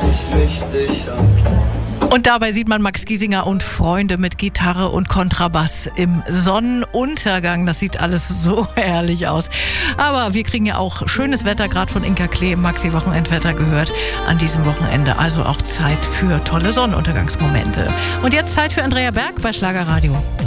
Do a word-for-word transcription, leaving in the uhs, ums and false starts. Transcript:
ich wichtig an. Und dabei sieht man Max Giesinger und Freunde mit Gitarre und Kontrabass im Sonnenuntergang. Das sieht alles so herrlich aus. Aber wir kriegen ja auch schönes Wetter, gerade von Inka Klee im Maxi-Wochenendwetter gehört an diesem Wochenende. Also auch Zeit für tolle Sonnenuntergangsmomente. Und jetzt Zeit für Andrea Berg bei Schlagerradio.